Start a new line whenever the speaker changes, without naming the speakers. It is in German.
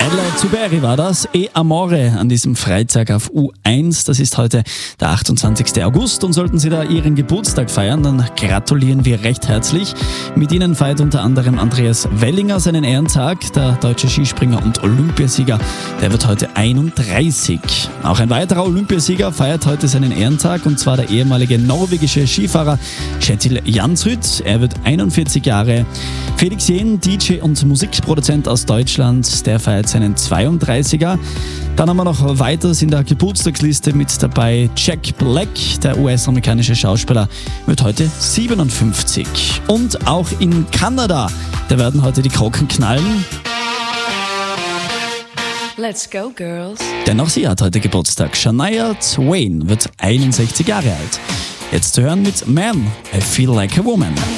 Bella Zuberi war das. E Amore an diesem Freitag auf U1. Das ist heute der 28. August und sollten Sie da Ihren Geburtstag feiern, dann gratulieren wir recht herzlich. Mit Ihnen feiert unter anderem Andreas Wellinger seinen Ehrentag. Der deutsche Skispringer und Olympiasieger, der wird heute 31. Auch ein weiterer Olympiasieger feiert heute seinen Ehrentag, und zwar der ehemalige norwegische Skifahrer Kjetil Jansrud. Er wird 41 Jahre. Felix Jähn, DJ und Musikproduzent aus Deutschland, der feiert seinen 32er. Dann haben wir noch weiters in der Geburtstagsliste mit dabei Jack Black, der US-amerikanische Schauspieler, wird heute 57. Und auch in Kanada, da werden heute die Glocken knallen.
Let's go, girls.
Denn auch sie hat heute Geburtstag. Shania Twain wird 61 Jahre alt. Jetzt zu hören mit Man, I Feel Like a Woman.